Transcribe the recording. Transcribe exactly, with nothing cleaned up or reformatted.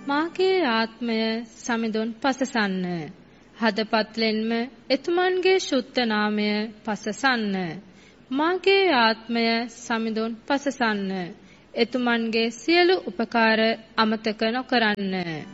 මාගේ ආත්මය සමිඳුන් පසසන්න. හදපත්ලෙන්ම එතුමන්ගේ ශුද්ධ නාමය පසසන්න. මාගේ ආත්මය සමිඳුන් පසසන්න. එතුමන්ගේ සියලු උපකාර අමතක නොකරන්න.